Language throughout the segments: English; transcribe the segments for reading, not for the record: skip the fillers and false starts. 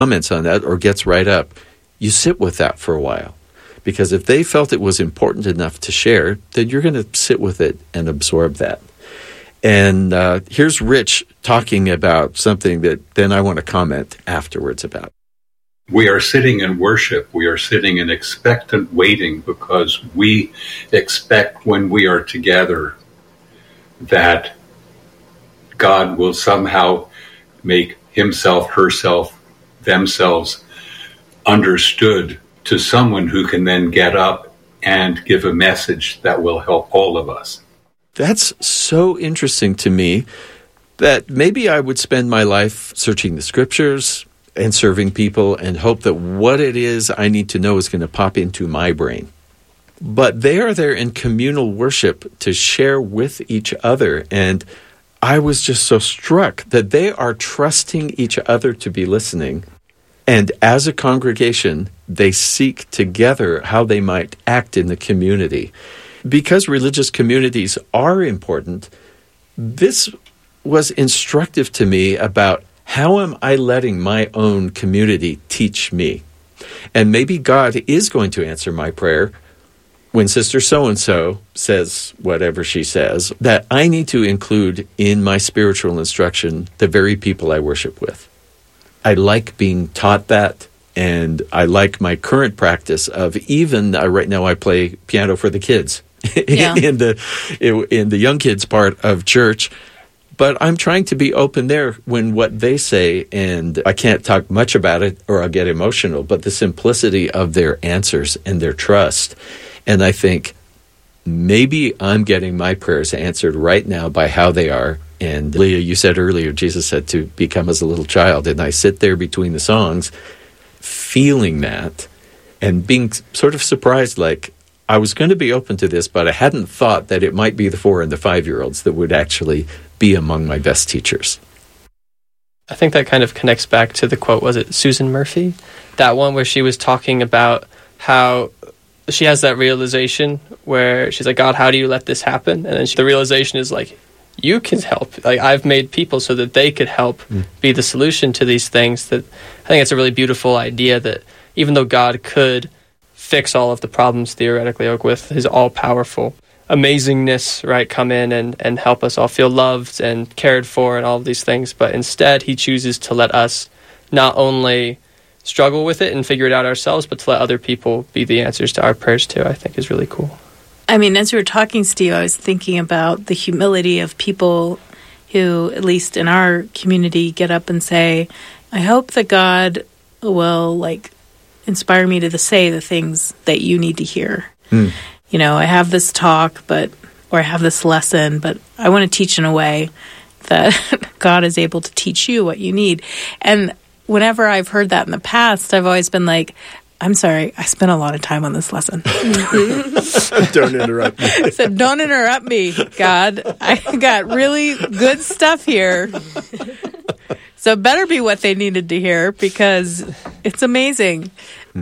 comments on that or gets right up, you sit with that for a while. Because if they felt it was important enough to share, then you're going to sit with it and absorb that. And here's Rich talking about something that then I want to comment afterwards about. We are sitting in worship. We are sitting in expectant waiting because we expect when we are together that God will somehow make himself, herself, themselves understood to someone who can then get up and give a message that will help all of us. That's so interesting to me that maybe I would spend my life searching the scriptures and serving people and hope that what it is I need to know is going to pop into my brain. But they are there in communal worship to share with each other. And I was just so struck that they are trusting each other to be listening. And as a congregation, they seek together how they might act in the community. Because religious communities are important, this was instructive to me about how am I letting my own community teach me? And maybe God is going to answer my prayer when Sister So-and-so says whatever she says, that I need to include in my spiritual instruction the very people I worship with. I like being taught that, and I like my current practice of even, right now I play piano for the kids in the young kids part of church. But I'm trying to be open there when what they say, and I can't talk much about it or I'll get emotional, but the simplicity of their answers and their trust. And I think maybe I'm getting my prayers answered right now by how they are. And Leah, you said earlier, Jesus said to become as a little child. And I sit there between the songs, feeling that and being sort of surprised, like I was going to be open to this, but I hadn't thought that it might be the 4 and the 5-year-olds that would actually be among my best teachers. I think that kind of connects back to the quote, was it Susan Murphy? That one where she was talking about how she has that realization where she's like, God, how do you let this happen? And then the realization is like, you can help. Like, I've made people so that they could help be the solution to these things. That I think it's a really beautiful idea that even though God could fix all of the problems theoretically, like with his all-powerful amazingness, right, come in and help us all feel loved and cared for and all of these things, but instead he chooses to let us not only struggle with it and figure it out ourselves, but to let other people be the answers to our prayers too, I think is really cool. I mean, as you were talking, Steve, I was thinking about the humility of people who, at least in our community, get up and say, I hope that God will, inspire me to say the things that you need to hear. You know, I have this talk, or I have this lesson, but I want to teach in a way that God is able to teach you what you need. And whenever I've heard that in the past, I've always been like, I'm sorry, I spent a lot of time on this lesson. Don't interrupt me. I said, don't interrupt me, God. I got really good stuff here. So it better be what they needed to hear because it's amazing.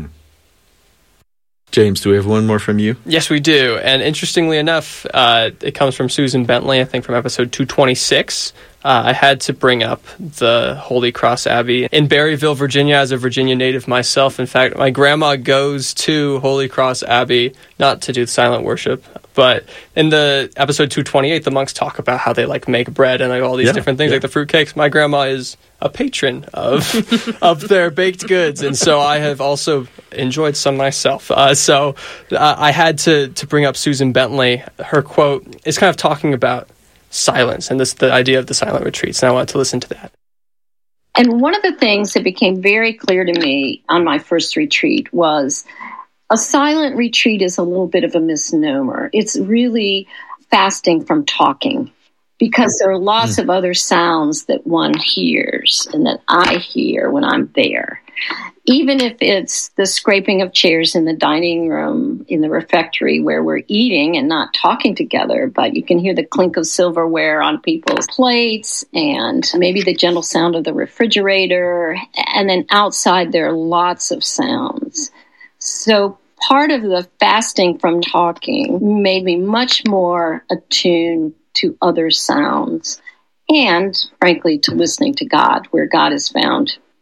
James, do we have one more from you? Yes, we do. And interestingly enough, it comes from Susan Bentley, I think from episode 226. I had to bring up the Holy Cross Abbey in Berryville, Virginia, as a Virginia native myself. In fact, my grandma goes to Holy Cross Abbey, not to do silent worship, but in the episode 228, the monks talk about how they make bread and all these different things, like the fruitcakes. My grandma is a patron of their baked goods, and so I have also enjoyed some myself. So I had to bring up Susan Bentley. Her quote is kind of talking about silence and the idea of the silent retreats, and I wanted to listen to that. And one of the things that became very clear to me on my first retreat was a silent retreat is a little bit of a misnomer. It's really fasting from talking, because there are lots of other sounds that one hears and that I hear when I'm there. Even if it's the scraping of chairs in the dining room, in the refectory where we're eating and not talking together, but you can hear the clink of silverware on people's plates and maybe the gentle sound of the refrigerator. And then outside there are lots of sounds. So part of the fasting from talking made me much more attuned to other sounds and, frankly, to listening to God, where God is found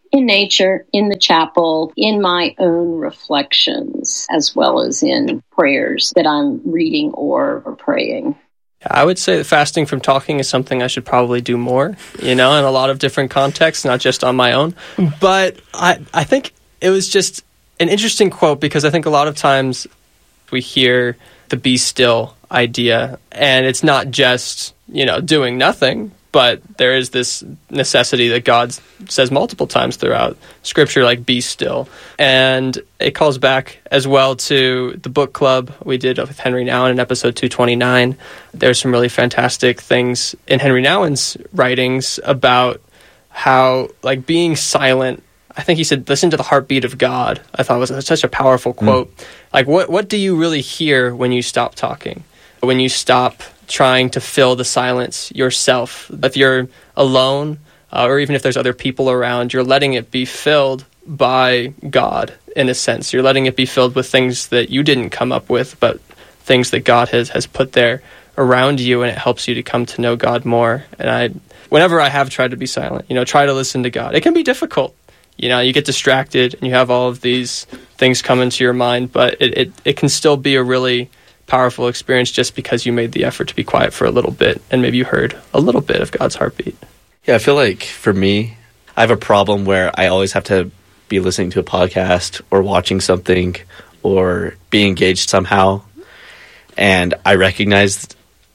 In nature, in the chapel, in my own reflections, as well as in prayers that I'm reading or praying. I would say that fasting from talking is something I should probably do more, in a lot of different contexts, not just on my own. But I think it was just an interesting quote, because I think a lot of times we hear the be still idea, and it's not just, doing nothing, but there is this necessity that God says multiple times throughout Scripture, like, be still. And it calls back as well to the book club we did with Henry Nouwen in episode 229. There's some really fantastic things in Henry Nouwen's writings about how, like, being silent, I think he said, listen to the heartbeat of God. I thought it was such a powerful quote. Like, what do you really hear when you stop talking? When you stop trying to fill the silence yourself? If you're alone, or even if there's other people around, you're letting it be filled by God, in a sense. You're letting it be filled with things that you didn't come up with, but things that God has put there around you, and it helps you to come to know God more. And whenever I have tried to be silent, try to listen to God. It can be difficult. You get distracted and you have all of these things come into your mind, but it can still be a really powerful experience just because you made the effort to be quiet for a little bit and maybe you heard a little bit of God's heartbeat. Yeah, I feel like for me, I have a problem where I always have to be listening to a podcast or watching something or be engaged somehow. And I recognized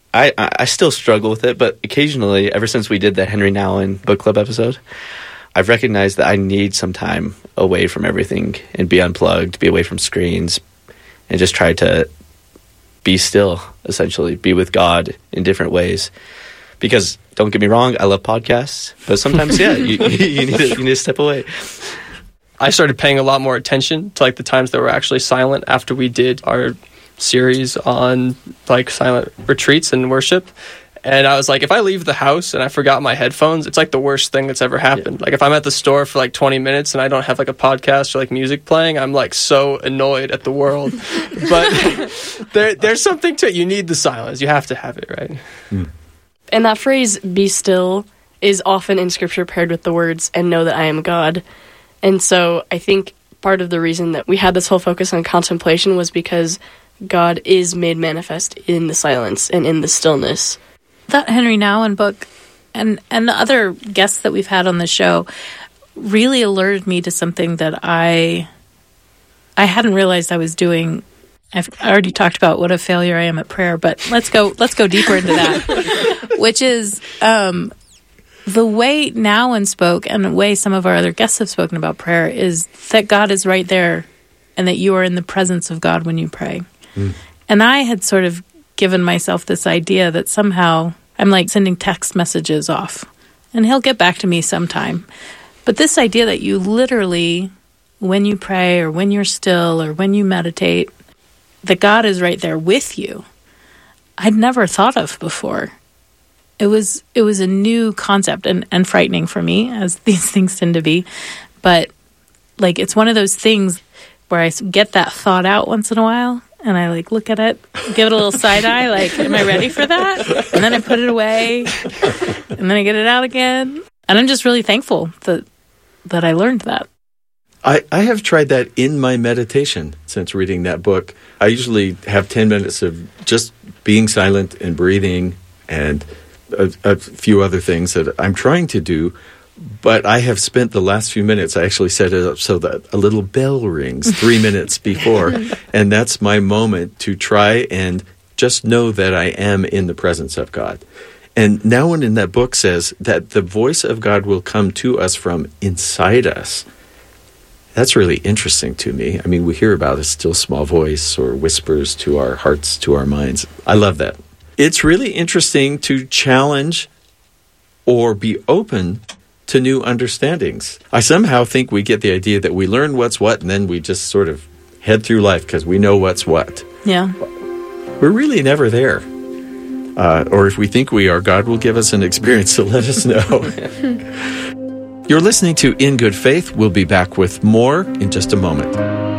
I still struggle with it, but occasionally, ever since we did the Henry Nouwen book club episode, I've recognized that I need some time away from everything and be unplugged, be away from screens, and just try to be still, essentially, be with God in different ways. Because, don't get me wrong, I love podcasts, but sometimes, you need to step away. I started paying a lot more attention to, like, the times that were actually silent after we did our series on, like, silent retreats and worship. And I was like, if I leave the house and I forgot my headphones, it's like the worst thing that's ever happened. Yeah. Like, if I'm at the store for like 20 minutes and I don't have like a podcast or like music playing, I'm like so annoyed at the world. But there's something to it. You need the silence. You have to have it, right? Mm. And that phrase, be still, is often in Scripture paired with the words, and know that I am God. And so I think part of the reason that we had this whole focus on contemplation was because God is made manifest in the silence and in the stillness. That Henry Nouwen book and the other guests that we've had on the show really alerted me to something that I hadn't realized I was doing. I already talked about what a failure I am at prayer, but let's go deeper into that, which is the way Nouwen spoke and the way some of our other guests have spoken about prayer is that God is right there and that you are in the presence of God when you pray. Mm. And I had sort of given myself this idea that somehow I'm like sending text messages off and he'll get back to me sometime. But this idea that you literally, when you pray or when you're still or when you meditate, that God is right there with you, I'd never thought of before. It was a new concept and frightening for me, as these things tend to be. But like, it's one of those things where I get that thought out once in a while. And I like look at it, give it a little side eye, like, am I ready for that? And then I put it away, and then I get it out again. And I'm just really thankful that I learned that. I have tried that in my meditation since reading that book. I usually have 10 minutes of just being silent and breathing and a few other things that I'm trying to do. But I have spent the last few minutes, I actually set it up so that a little bell rings 3 minutes before, and that's my moment to try and just know that I am in the presence of God. And Nouwen in that book says that the voice of God will come to us from inside us. That's really interesting to me. I mean, we hear about a still small voice or whispers to our hearts, to our minds. I love that. It's really interesting to challenge or be open to new understandings. I somehow think we get the idea that we learn what's what and then we just sort of head through life because we know what's what. Yeah. We're really never there. Or if we think we are, God will give us an experience to let us know. You're listening to In Good Faith. We'll be back with more in just a moment.